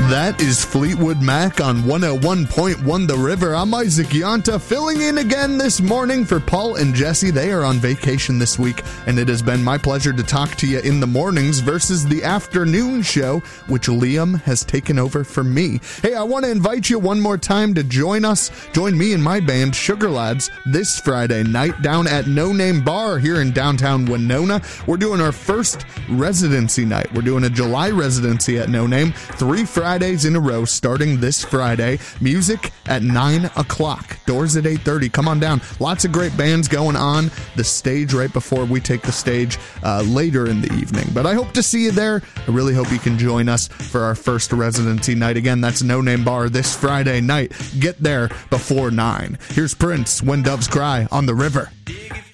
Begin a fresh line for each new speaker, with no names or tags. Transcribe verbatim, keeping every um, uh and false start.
That is Fleetwood Mac on one oh one point one The River. I'm Isaac Yanta, filling in again this morning for Paul and Jesse. They are on vacation this week, and it has been my pleasure to talk to you in the mornings versus the afternoon show, which Liam has taken over for me. Hey, I want to invite you one more time to join us. Join me and my band, Sugar Lads, this Friday night down at No Name Bar here in downtown Winona. We're doing our first residency night. We're doing a July residency at No Name, three Fridays in a row starting this Friday. Music at nine o'clock. Doors at eight thirty. Come on down. Lots of great bands going on. The stage right before we take the stage uh, later in the evening. But I hope to see you there. I really hope you can join us for our first residency night. Again, that's No Name Bar this Friday night. Get there before nine. Here's Prince, When Doves Cry on The River.